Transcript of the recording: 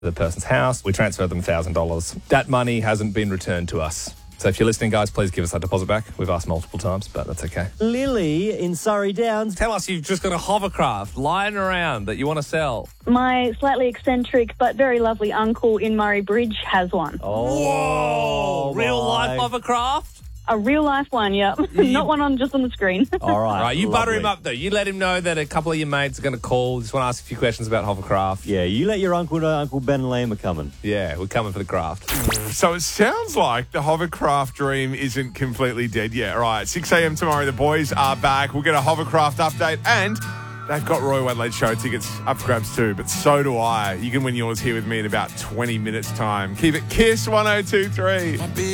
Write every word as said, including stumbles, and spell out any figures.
the person's house. We transfer them one thousand dollars. That money hasn't been returned to us. So if you're listening, guys, please give us that deposit back. We've asked multiple times, but that's okay. Lily in Surrey Downs. Tell us you've just got a hovercraft lying around that you want to sell. My slightly eccentric but very lovely uncle in Murray Bridge has one. Oh, real my. life hovercraft? A real-life one, yeah. Not one on just on the screen. All right. Right, you lovely. butter him up, though. You let him know that a couple of your mates are going to call. Just want to ask a few questions about hovercraft. Yeah, you let your uncle know Uncle Ben and Liam are coming. Yeah, we're coming for the craft. So it sounds like the hovercraft dream isn't completely dead yet. All right, six a.m. tomorrow, the boys are back. We'll get a hovercraft update, and they've got Roy Adelaide show tickets up for grabs too, but so do I. You can win yours here with me in about twenty minutes' time. Keep it Kiss one oh two three.